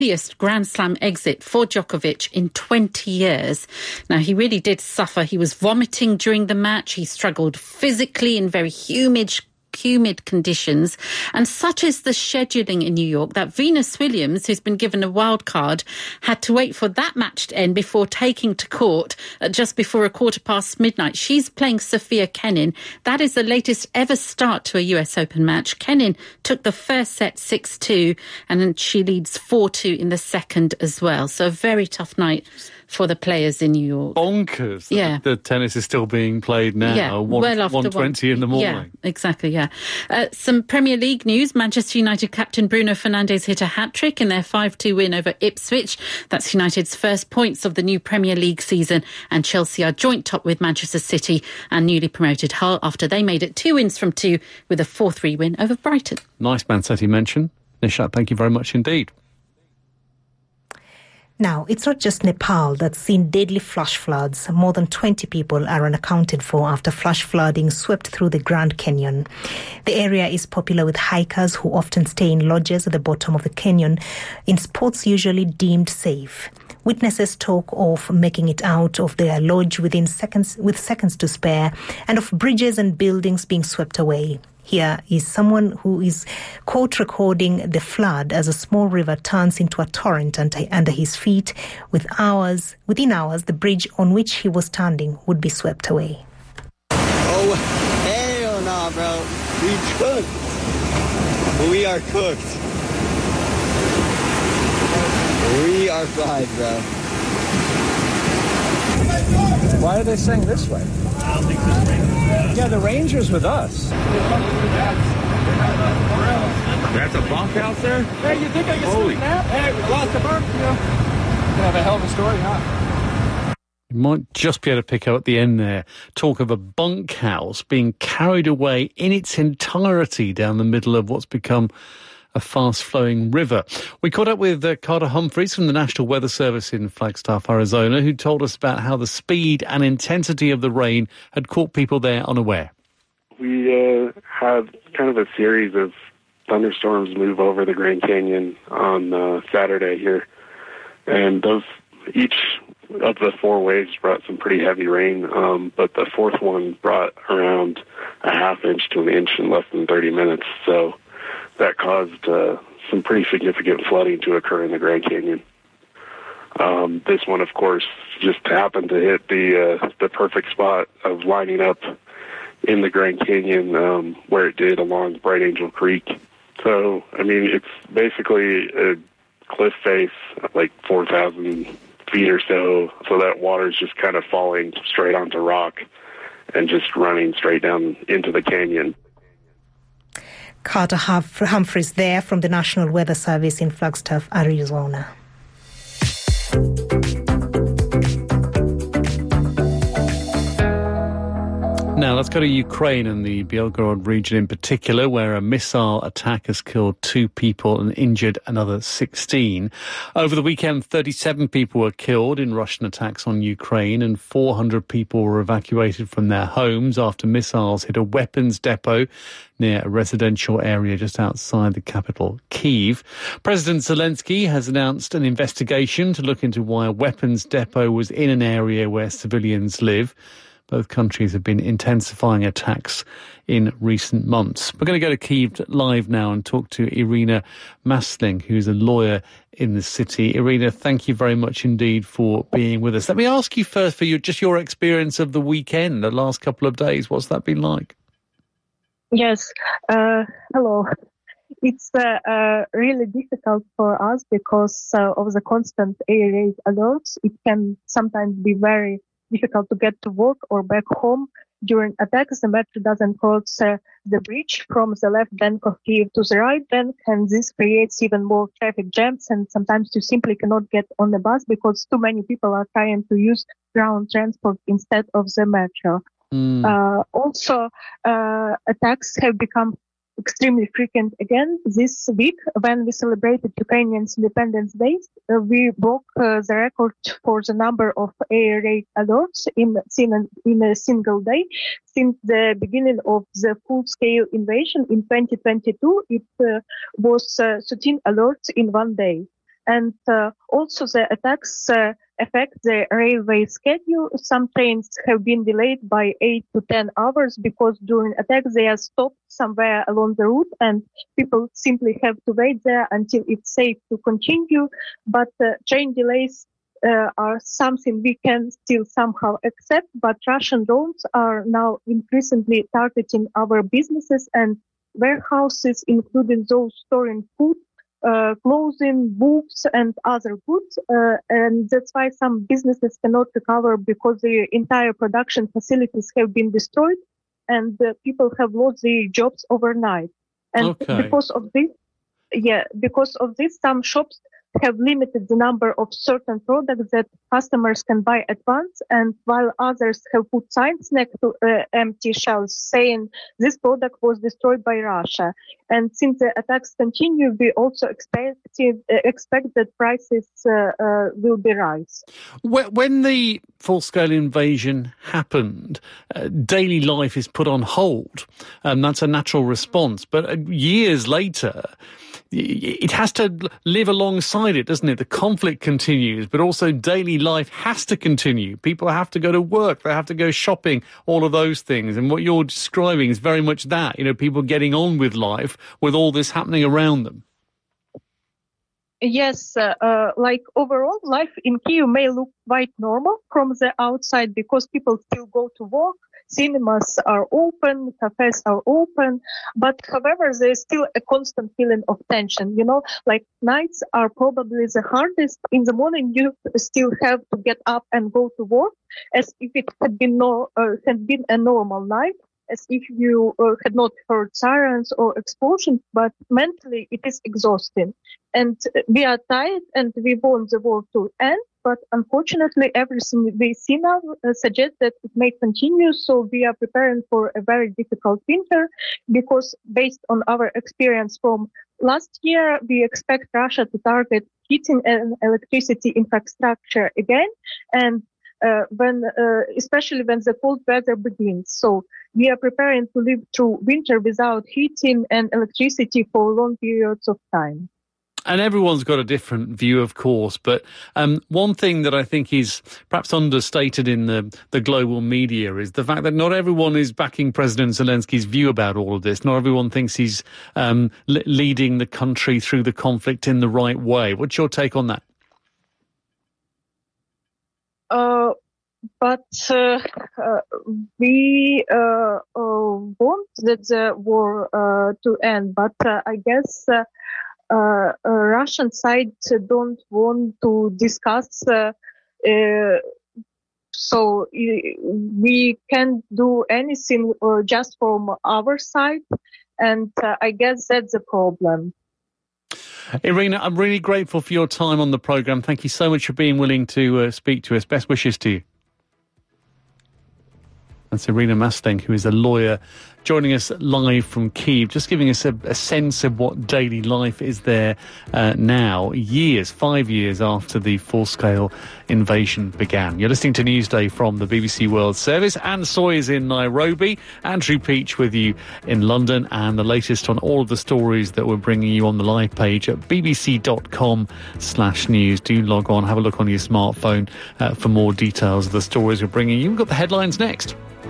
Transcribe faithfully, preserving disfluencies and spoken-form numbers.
earliest Grand Slam exit for Djokovic in twenty years. Now, he really did suffer. He was vomiting during the match. He struggled physically in very humid humid conditions, and such is the scheduling in New York that Venus Williams, who's been given a wild card, had to wait for that match to end before taking to court uh, just before a quarter past midnight. She's playing Sofia Kenin. That is the latest ever start to a U S Open match. Kenin took the first set six two, and then she leads four two in the second as well. So a very tough night for the players in New York. Bonkers. Yeah. The, the tennis is still being played now. Yeah, one, well after one twenty one. in the morning. Yeah, exactly, yeah. Uh, some Premier League news. Manchester United captain Bruno Fernandes hit a hat-trick in their five two win over Ipswich. That's United's first points of the new Premier League season, and Chelsea are joint top with Manchester City and newly promoted Hull after they made it two wins from two with a four three win over Brighton. Nice Man City mention. Nishat, thank you very much indeed. Now, it's not just Nepal that's seen deadly flash floods. More than twenty people are unaccounted for after flash flooding swept through the Grand Canyon. The area is popular with hikers who often stay in lodges at the bottom of the canyon in spots usually deemed safe. Witnesses talk of making it out of their lodge within seconds, with seconds to spare, and of bridges and buildings being swept away. Here is someone who is caught recording the flood as a small river turns into a torrent under his feet. With hours, within hours, the bridge on which he was standing would be swept away. Oh, hell no, bro. We cooked. We are cooked. We are fried, bro. Why are they saying this way? I don't think this way. Yeah, the ranger's with us. That's a bunkhouse there? Hey, you think I can Holy. sleep now? Hey, we lost the barbecue. Gonna have a hell of a story, huh? You might just be able to pick up at the end there. Talk of a bunkhouse being carried away in its entirety down the middle of what's become a fast-flowing river. We caught up with uh, Carter Humphreys from the National Weather Service in Flagstaff, Arizona, who told us about how the speed and intensity of the rain had caught people there unaware. We uh, had kind of a series of thunderstorms move over the Grand Canyon on uh, Saturday here, and those each of the four waves brought some pretty heavy rain, um, but the fourth one brought around a half inch to an inch in less than thirty minutes, so that caused uh, some pretty significant flooding to occur in the Grand Canyon. Um, this one, of course, just happened to hit the uh, the perfect spot of lining up in the Grand Canyon um, where it did along Bright Angel Creek. So, I mean, it's basically a cliff face, like four thousand feet or so, so that water's just kind of falling straight onto rock and just running straight down into the canyon. Carter Humphreys there from the National Weather Service in Flagstaff, Arizona. Now, let's go to Ukraine and the Belgorod region in particular, where a missile attack has killed two people and injured another sixteen. Over the weekend, thirty-seven people were killed in Russian attacks on Ukraine, and four hundred people were evacuated from their homes after missiles hit a weapons depot near a residential area just outside the capital, Kyiv. President Zelensky has announced an investigation to look into why a weapons depot was in an area where civilians live. Both countries have been intensifying attacks in recent months. We're going to go to Kyiv live now and talk to Irina Masling, who's a lawyer in the city. Irina, thank you very much indeed for being with us. Let me ask you first for your, just your experience of the weekend, the last couple of days. What's that been like? Yes. Uh, hello. It's uh, uh, really difficult for us because uh, of the constant air raid alerts. It can sometimes be very difficult to get to work or back home during attacks. The metro doesn't cross uh, the bridge from the left bank of Kyiv to the right bank, and this creates even more traffic jams, and sometimes you simply cannot get on the bus because too many people are trying to use ground transport instead of the metro. Mm. Uh, also, uh, attacks have become extremely frequent again this week. When we celebrated Ukrainians' Independence Day, uh, we broke uh, the record for the number of air raid alerts in, in, in a single day. Since the beginning of the full-scale invasion in twenty twenty-two, it uh, was uh, thirteen alerts in one day. And uh, also the attacks uh, affect the railway schedule. Some trains have been delayed by eight to ten hours because during attacks they are stopped somewhere along the route and people simply have to wait there until it's safe to continue. But uh, train delays uh, are something we can still somehow accept, but Russian drones are now increasingly targeting our businesses and warehouses, including those storing food, Uh, clothing, books, and other goods, uh, and that's why some businesses cannot recover because the entire production facilities have been destroyed, and uh, people have lost their jobs overnight. And okay. because of this, yeah, because of this, some shops have limited the number of certain products that customers can buy at once, and while others have put signs next to uh, empty shelves saying this product was destroyed by Russia. And since the attacks continue, we also expect, uh, expect that prices uh, uh, will be rise. When the full-scale invasion happened, uh, daily life is put on hold, and that's a natural response. But uh, years later, it has to live alongside it, doesn't it? The conflict continues, but also daily life has to continue. People have to go to work, they have to go shopping, all of those things. And what you're describing is very much that, you know, people getting on with life with all this happening around them. Yes, uh, uh, like overall life in Kyiv may look quite normal from the outside because people still go to work. Cinemas are open, cafes are open, but however, there's still a constant feeling of tension. You know, like nights are probably the hardest. In the morning, you still have to get up and go to work as if it had been no, uh, had been a normal night, as if you uh, had not heard sirens or explosions, but mentally it is exhausting. And we are tired and we want the war to end. But unfortunately, everything we see now uh, suggests that it may continue. So we are preparing for a very difficult winter because based on our experience from last year, we expect Russia to target heating and electricity infrastructure again. And uh, when, uh, especially when the cold weather begins. So we are preparing to live through winter without heating and electricity for long periods of time. And everyone's got a different view, of course. But um, one thing that I think is perhaps understated in the, the global media is the fact that not everyone is backing President Zelensky's view about all of this. Not everyone thinks he's um, le- leading the country through the conflict in the right way. What's your take on that? Uh, but uh, uh, we uh, uh, want that the war uh, to end. But uh, I guess... Uh, Uh, uh, Russian side don't want to discuss, uh, uh, so uh, we can't do anything uh, just from our side, and uh, I guess that's the problem. Irina, I'm really grateful for your time on the programme. Thank you so much for being willing to uh, speak to us. Best wishes to you. That's Irina Masteng, who is a lawyer, joining us live from Kyiv, just giving us a, a sense of what daily life is there uh, now, years, five years after the full-scale invasion began. You're listening to Newsday from the B B C World Service. Anne Soy is in Nairobi, Andrew Peach with you in London, and the latest on all of the stories that we're bringing you on the live page at bbc.com slash news. Do log on, have a look on your smartphone uh, for more details of the stories we're bringing you. We've got the headlines next.